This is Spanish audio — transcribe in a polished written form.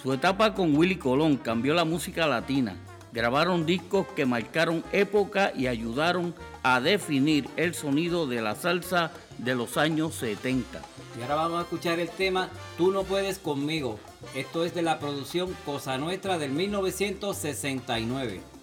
Su etapa con Willy Colón cambió la música latina. Grabaron discos que marcaron época y ayudaron a definir el sonido de la salsa de los años 70. Y ahora vamos a escuchar el tema Tú no puedes conmigo. Esto es de la producción Cosa Nuestra del 1969.